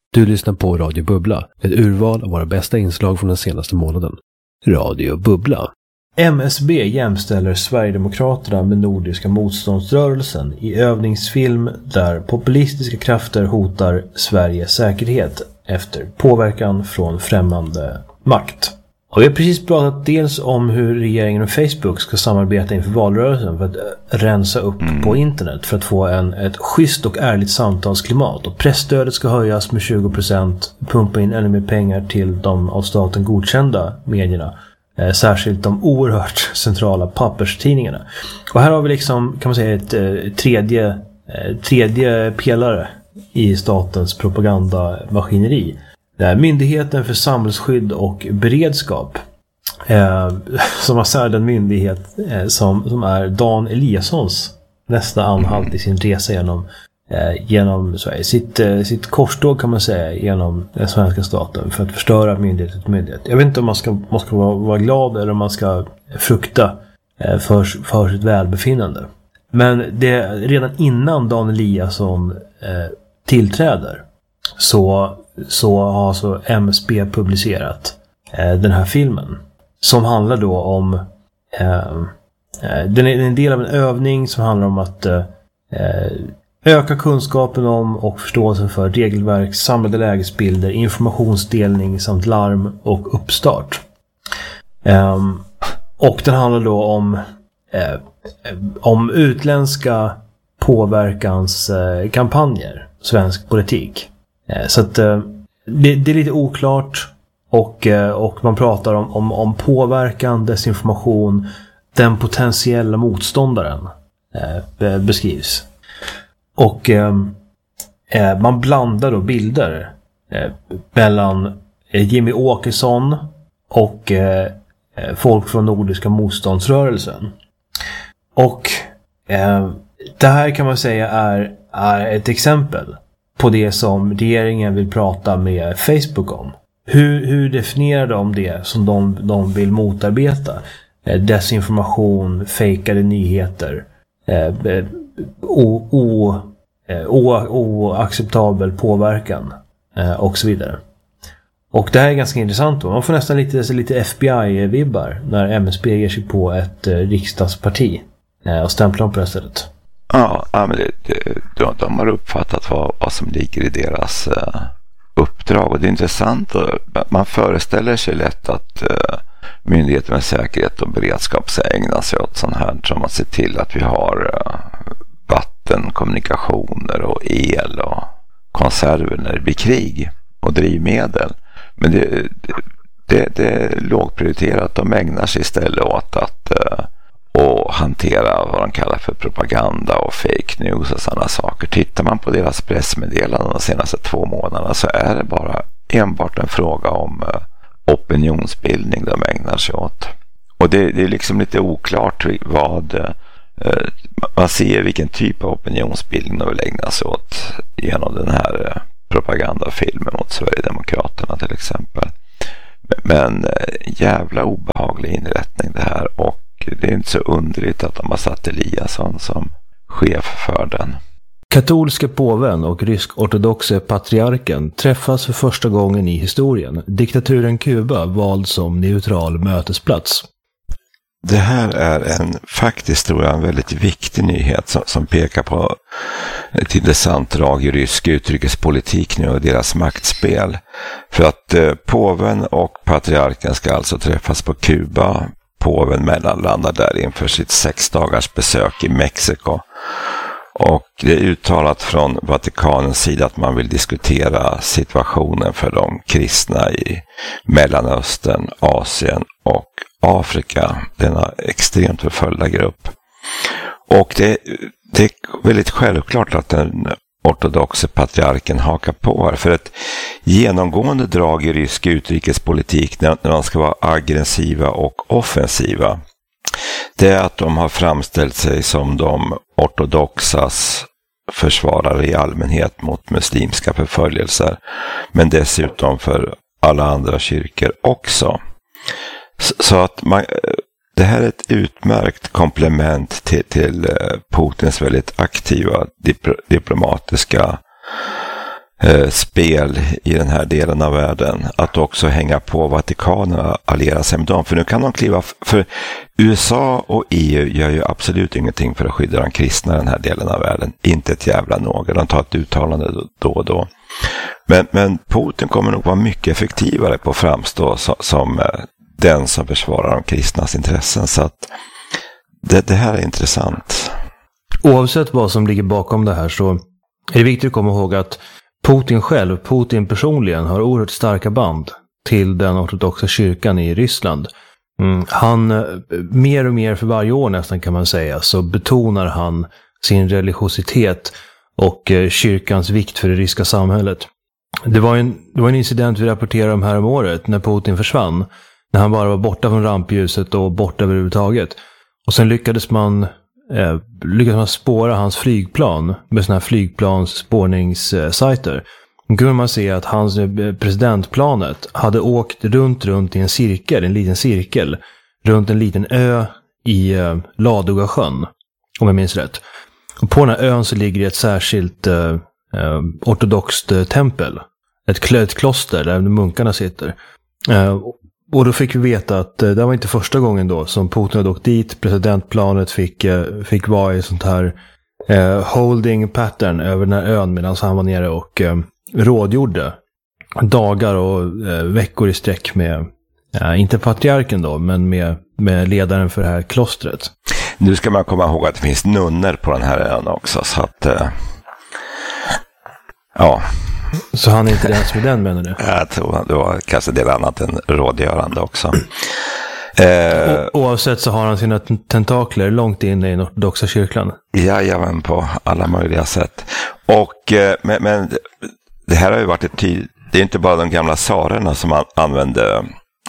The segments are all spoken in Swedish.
Du lyssnar på Radio Bubbla, ett urval av våra bästa inslag från den senaste månaden. Radio Bubbla. MSB jämställer Sverigedemokraterna med Nordiska motståndsrörelsen i övningsfilm där populistiska krafter hotar Sveriges säkerhet efter påverkan från främmande makt. Och vi har precis pratat dels om hur regeringen och Facebook ska samarbeta inför valrörelsen för att rensa upp på internet för att få ett schysst och ärligt samtalsklimat. Och pressstödet ska höjas med 20%, pumpa in ännu mer pengar till de av staten godkända medierna. Särskilt de oerhört centrala papperstidningarna. Och här har vi liksom, kan man säga, ett tredje pelare i statens propagandamaskineri. Myndigheten för samhällsskydd och beredskap, som har särskilt en myndighet som är Dan Eliassons nästa anhalt i sin resa genom sitt korståg, kan man säga, genom den svenska staten för att förstöra myndighet. Jag vet inte om man ska vara glad eller om man ska frukta för sitt välbefinnande. Men det redan innan Dan Eliasson tillträder så har alltså MSB publicerat den här filmen som handlar då om den är en del av en övning som handlar om att öka kunskapen om och förståelsen för regelverk, samlade lägesbilder, informationsdelning samt larm och uppstart. Och den handlar då om utländska påverkanskampanjer, svensk politik. Så att det är lite oklart och man pratar om påverkan, desinformation, den potentiella motståndaren beskrivs. Och man blandar då bilder mellan Jimmy Åkesson och folk från Nordiska motståndsrörelsen. Och det här kan man säga är ett exempel på det som regeringen vill prata med Facebook om. Hur definierar de det som de vill motarbeta? Desinformation, fejkade nyheter, oacceptabel påverkan och så vidare. Och det här är ganska intressant då. Man får nästan lite FBI-vibbar när MSB ger sig på ett riksdagsparti och stämplar dem på det stället. Ja, men de har uppfattat vad som ligger i deras uppdrag, och det är intressant. Man föreställer sig lätt att myndigheter med säkerhet och beredskap ska ägna sig åt sån här, som att se till att vi har vatten, kommunikationer och el och konserver när det blir krig och drivmedel. Men det är lågprioriterat. De ägnar sig istället åt att och hantera vad de kallar för propaganda och fake news och sådana saker. Tittar man på deras pressmeddelanden de senaste 2 månaderna så är det enbart en fråga om opinionsbildning de ägnar sig åt. Och det är liksom lite oklart vad man ser vilken typ av opinionsbildning de vill ägna sig åt genom den här propagandafilmen mot Sverigedemokraterna till exempel. Men jävla obehaglig inrättning det här, och det är inte så underligt att de har satt Eliasson som chef för den. Katolska påven och rysk-ortodoxe patriarken träffas för första gången i historien. Diktaturen Kuba vald som neutral mötesplats. Det här är faktiskt tror jag en väldigt viktig nyhet som pekar på ett intressant drag i rysk utrikespolitik nu och deras maktspel. För att påven och patriarken ska alltså träffas på Kuba. Påven mellanlandar där inför sitt 6 dagars besök i Mexiko. Och det är uttalat från Vatikanens sida att man vill diskutera situationen för de kristna i Mellanöstern, Asien och Afrika. Denna extremt förföljda grupp. Och det är väldigt självklart att den ortodoxe patriarken hakar på här. För ett genomgående drag i rysk utrikespolitik när de ska vara aggressiva och offensiva, det är att de har framställt sig som de ortodoxas försvarare i allmänhet mot muslimska förföljelser, men dessutom för alla andra kyrkor också. Så att det här är ett utmärkt komplement till Putins väldigt aktiva diplomatiska spel i den här delen av världen att också hänga på Vatikanen och alliera sig med dem. För nu kan de kliva, för USA och EU gör ju absolut ingenting för att skydda de kristna i den här delen av världen. Inte ett jävla något. De tar ett uttalande då och då. Men Putin kommer nog vara mycket effektivare på att framstå som den som försvarar de kristnas intressen. Så att det här är intressant. Oavsett vad som ligger bakom det här så är det viktigt att komma ihåg att Putin personligen har oerhört starka band till den ortodoxa kyrkan i Ryssland. Han, mer och mer för varje år nästan kan man säga, så betonar han sin religiositet och kyrkans vikt för det ryska samhället. Det var en incident vi rapporterade om här om året när Putin försvann. När han bara var borta från rampljuset och borta överhuvudtaget. Och sen lyckades man spåra hans flygplan med såna här flygplansspårningssajter. Då kunde man se att hans presidentplanet hade åkt runt i en liten cirkel, runt en liten ö i Ladogasjön, om jag minns rätt. Och på den här ön så ligger det ett särskilt ortodoxt tempel. Ett kloster där munkarna sitter. Och då fick vi veta att det var inte första gången då som Putin hade åkt dit. Presidentplanet fick vara i sånt här holding pattern över den här ön medan han var nere och rådgjorde dagar och veckor i sträck med, inte patriarken då, men med ledaren för det här klostret. Nu ska man komma ihåg att det finns nunnor på den här ön också, så att ja. Så han är inte ens med den, menar du? Jag tror det var kanske del annat än rådgörande också. Oavsett så har han sina tentakler långt in i den ortodoxa kyrkan. Jajamän, på alla möjliga sätt. Och, men det här har ju varit det är inte bara de gamla tsarerna som använde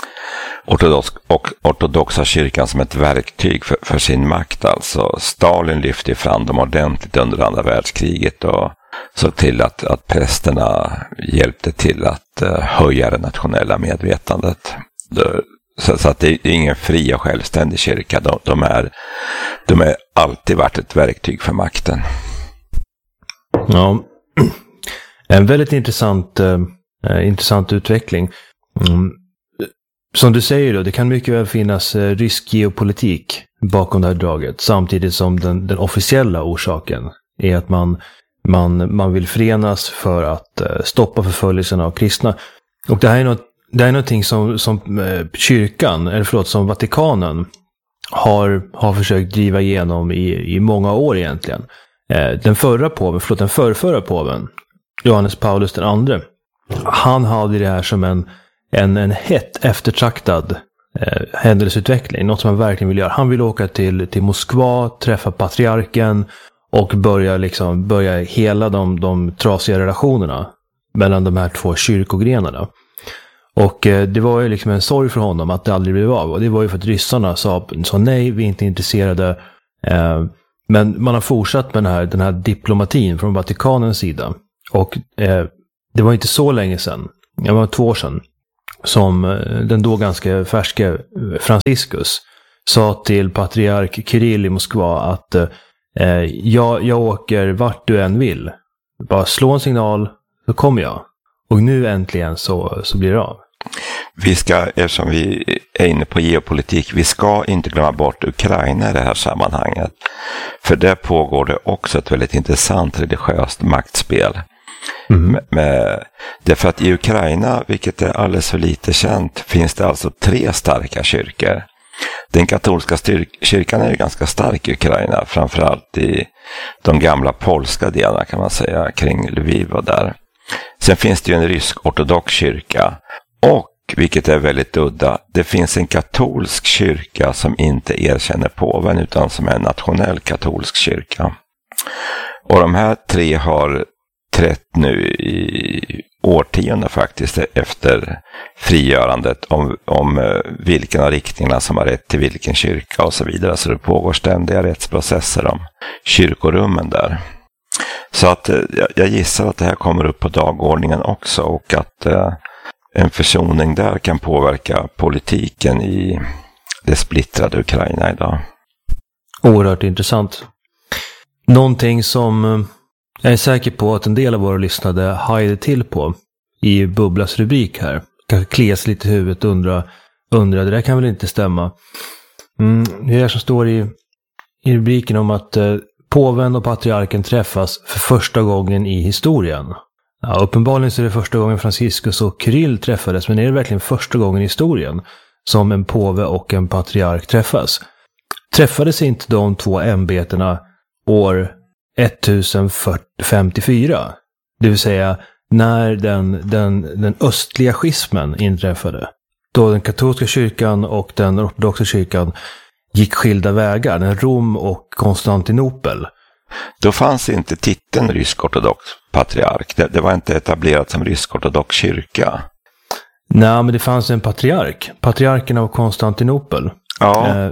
ortodoxa kyrkan som ett verktyg för sin makt. Alltså Stalin lyfte fram dem ordentligt under andra världskriget och såg till att prästerna hjälpte till att höja det nationella medvetandet. Så att det är ingen fri och självständig kyrka. De är alltid varit ett verktyg för makten. Ja, en väldigt intressant utveckling. Som du säger då, det kan mycket väl finnas rysk geopolitik bakom det här draget. Samtidigt som den officiella orsaken är att man vill förenas för att stoppa förföljelserna av kristna. Och det är någonting som kyrkan, som Vatikanen har försökt driva igenom i många år egentligen. Den förrförra påven, Johannes Paulus II, han hade det här som en hett eftertraktad händelseutveckling. Något som han verkligen vill göra. Han vill åka till Moskva, träffa patriarken och börja hela de trasiga relationerna mellan de här två kyrkogrenarna. Och det var ju liksom en sorg för honom att det aldrig blev av. Och det var ju för att ryssarna sa nej, vi är inte intresserade. Men man har fortsatt med den här diplomatin från Vatikanens sida. Och det var inte så länge sedan, det var 2 år sedan, som den då ganska färske Franciscus sa till patriark Kirill i Moskva att jag åker vart du än vill. Bara slå en signal så kommer jag. Och nu äntligen så blir det av. Vi ska, eftersom vi är inne på geopolitik, vi ska inte glömma bort Ukraina i det här sammanhanget. För där pågår det också ett väldigt intressant religiöst maktspel. Därför att i Ukraina, vilket är alldeles för lite känt, finns det alltså 3 starka kyrkor. Den katolska kyrkan är ju ganska stark i Ukraina, framförallt i de gamla polska delarna kan man säga, kring Lviv och där. Sen finns det ju en rysk-ortodox kyrka och, vilket är väldigt udda, det finns en katolsk kyrka som inte erkänner påven utan som är en nationell katolsk kyrka. Och de här 3 har trätt nu i årtionden faktiskt efter frigörandet om vilken av riktningarna som har rätt till vilken kyrka och så vidare. Så det pågår ständiga rättsprocesser om kyrkorummen där. Så att jag gissar att det här kommer upp på dagordningen också och att en försoning där kan påverka politiken i det splittrade Ukraina idag. Oerhört intressant. Någonting som Jag är säker på att en del av våra lyssnade hajade till på i Bubblas rubrik här. Kanske klias lite i huvudet och undra, det där kan väl inte stämma. Det är det som står i rubriken om att påven och patriarken träffas för första gången i historien. Ja, uppenbarligen så är det första gången Franciscus och Kyrill träffades, men är det verkligen första gången i historien som en påve och en patriark träffas? Träffades inte de två ämbetena år 1054? Det vill säga när den östliga schismen inträffade. Då den katolska kyrkan och den ortodoxa kyrkan gick skilda vägar, den Rom och Konstantinopel. Då fanns inte titeln rysk-ortodox patriark. Det var inte etablerat som rysk-ortodox kyrka. Nej, men det fanns en patriark. Patriarken av Konstantinopel. Ja.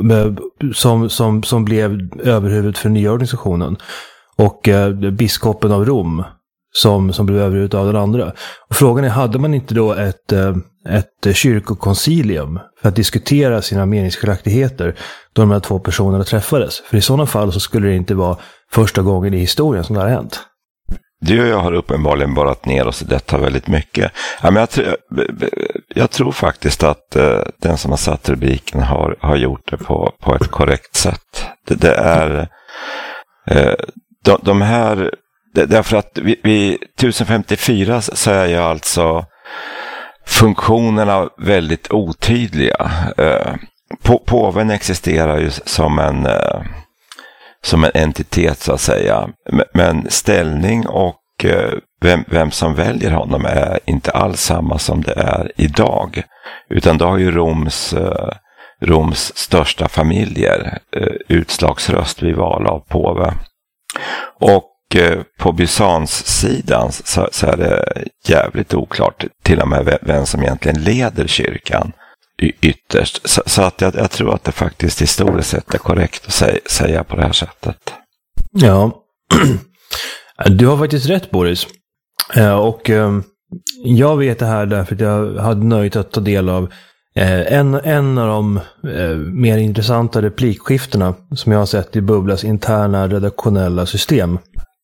Som blev överhuvud för nya organisationen. Och biskopen av Rom som blev överhuvud av den andra. Och frågan är, hade man inte då ett kyrkokoncilium för att diskutera sina meningsskiljaktigheter då de här två personerna träffades? För i sådana fall så skulle det inte vara första gången i historien som det har hänt. Du och jag har uppenbarligen borrat ner oss i detta väldigt mycket. Ja, men jag tror faktiskt att den som har satt rubriken har gjort det på ett korrekt sätt. Det är de här, därför att vid 1054 så är ju alltså funktionerna väldigt otydliga. Påven existerar ju som en entitet så att säga. Men ställning och vem som väljer honom är inte alls samma som det är idag. Utan då har ju Roms största familjer utslagsröst vid val av påve. Och på Byzans-sidan så är det jävligt oklart till och med vem som egentligen leder kyrkan ytterst. Så att jag tror att det faktiskt historiskt sett är korrekt att säga på det här sättet. Ja, du har faktiskt rätt, Boris. Och jag vet det här därför att jag hade nöjt att ta del av en av de mer intressanta replikskiftena som jag har sett i Bubblas interna redaktionella system.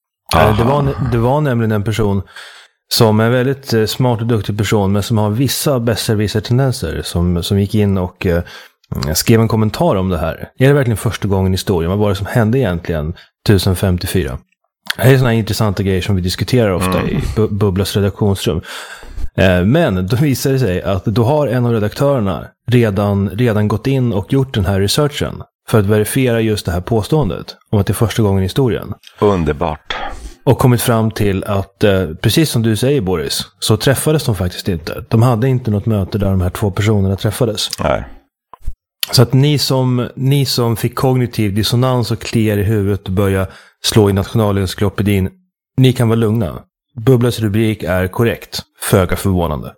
Det var nämligen en person som är en väldigt smart och duktig person, men som har vissa besserwisser-tendenser som gick in och skrev en kommentar om det här. Är det verkligen första gången i historien? Vad var det som hände egentligen 1054? Det är sådana intressanta grejer som vi diskuterar ofta i Bubblas redaktionsrum. Men då visar det sig att då har en av redaktörerna redan gått in och gjort den här researchen för att verifiera just det här påståendet om att det är första gången i historien. Underbart. Och kommit fram till att, precis som du säger, Boris, så träffades de faktiskt inte. De hade inte något möte där de här två personerna träffades. Nej. Så att ni som fick kognitiv dissonans och kliar i huvudet och börjar slå i nationalencyklopedin, ni kan vara lugna. Bubblas rubrik är korrekt. Föga förvånande.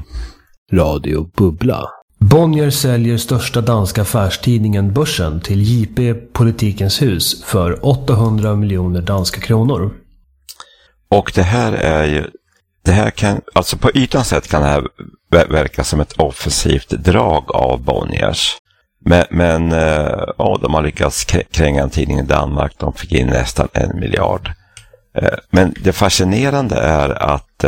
Radio Bubbla. Bonnier säljer största danska affärstidningen Börsen till JP Politikens hus för 800 miljoner danska kronor. Och det här kan, alltså på ytan sett kan det här verka som ett offensivt drag av Bonniers. Men de har lyckats kränga en tidning i Danmark. De fick in nästan 1 miljard. Men det fascinerande är att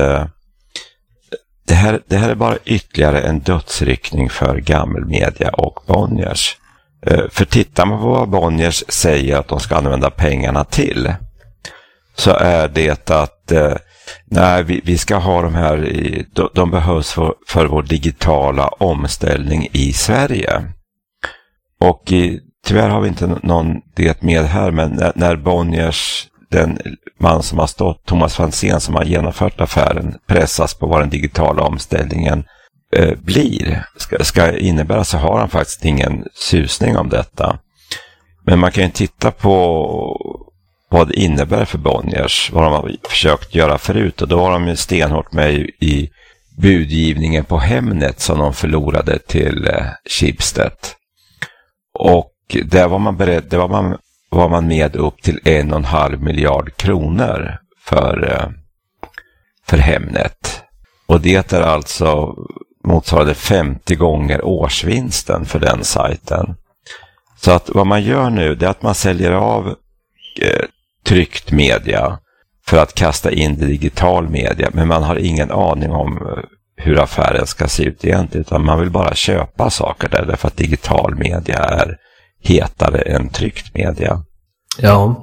det här är bara ytterligare en dödsryckning för gammelmedia och Bonniers. För tittar man på vad Bonniers säger att de ska använda pengarna till, så är det att vi ska ha de här, de behövs för vår digitala omställning i Sverige. Och tyvärr har vi inte någon det med här, men när Bonniers, den man som har stått, Thomas Franzén, som har genomfört affären, pressas på vad den digitala omställningen ska innebära, så har han faktiskt ingen susning om detta. Men man kan ju titta på vad det innebär för Bonniers, vad de har försökt göra förut, och då har de ju stenhårt med i budgivningen på Hemnet som de förlorade till Schibsted. Och där var man med upp till 1,5 miljard kronor för Hemnet. Och det är alltså motsvarande 50 gånger årsvinsten för den sajten. Så att vad man gör nu, det är att man säljer av tryckt media för att kasta in det i digital media, men man har ingen aning om hur affären ska se ut egentligen, utan man vill bara köpa saker där, därför att digital media är hetare än tryckt media. Ja.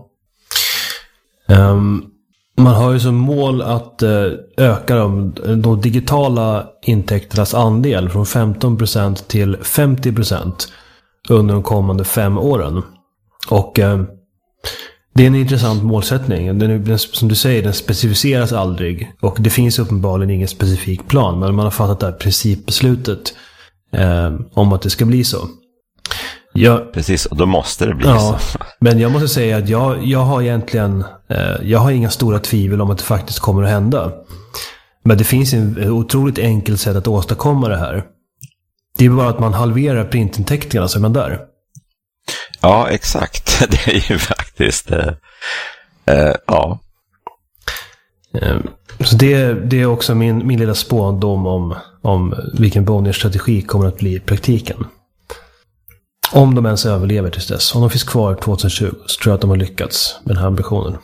Man har ju som mål att öka de digitala intäkternas andel från 15% till 50% under de kommande 5 åren. Och det är en intressant målsättning. Den, som du säger, den specificeras aldrig. Och det finns uppenbarligen ingen specifik plan. Men man har fattat det här principbeslutet om att det ska bli så. Precis, och då måste det bli så. Men jag måste säga att jag har egentligen jag har inga stora tvivel om att det faktiskt kommer att hända. Men det finns en otroligt enkel sätt att åstadkomma det här. Det är bara att man halverar printintäkterna, så är man där. Ja, exakt. Det är ju faktiskt ja. Så det är också min lilla spåndom om vilken Bonniers strategi kommer att bli i praktiken. Om de ens överlever tills dess. Om de finns kvar 2020 så tror jag att de har lyckats med den här ambitionen.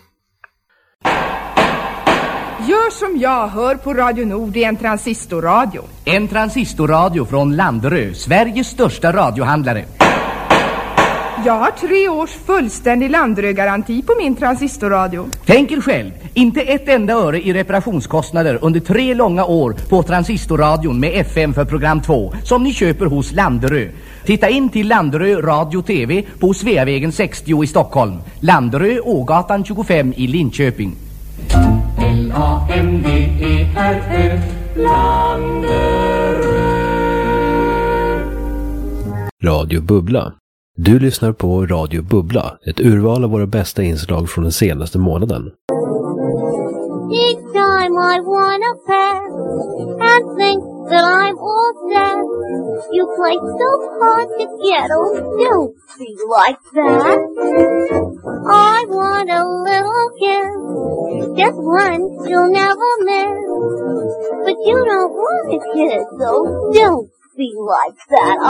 Gör som jag, hör på Radio Nord i en transistorradio. En transistorradio från Landerö, Sveriges största radiohandlare. Jag har 3 års fullständig Landerö-garanti på min transistorradio. Tänk er själv, inte ett enda öre i reparationskostnader under 3 långa år på transistorradion med FM för program 2 som ni köper hos Landerö. Titta in till Landerö Radio TV på Sveavägen 60 i Stockholm. Landerö, Ågatan 25 i Linköping. Landerö, Landerö. Radio Bubbla. Du lyssnar på Radio Bubbla, ett urval av våra bästa inslag från den senaste månaden. Each time I wanna pass and think that I'm all set, you play so hard to get, oh, don't be like that. I want a little kiss, just one you'll never miss, but you don't want a kiss, so don't be like that.